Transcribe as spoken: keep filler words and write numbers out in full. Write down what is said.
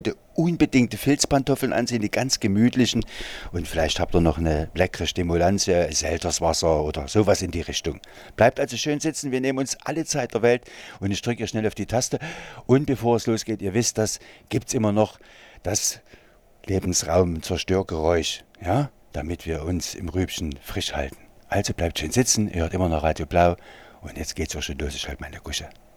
unbedingte Filzpantoffeln anziehen, die ganz gemütlichen. Und vielleicht habt ihr noch eine leckere Stimulantie, Selterswasser oder sowas in die Richtung. Bleibt also schön sitzen, wir nehmen uns alle Zeit der Welt und ich drücke hier schnell auf die Taste. Und bevor es losgeht, ihr wisst das, gibt es immer noch das Lebensraum-Zerstörgeräusch, ja, damit wir uns im Rübchen frisch halten. Also bleibt schön sitzen, ihr hört immer noch Radio Blau und jetzt geht's auch schon los, ich halte meine Kusche.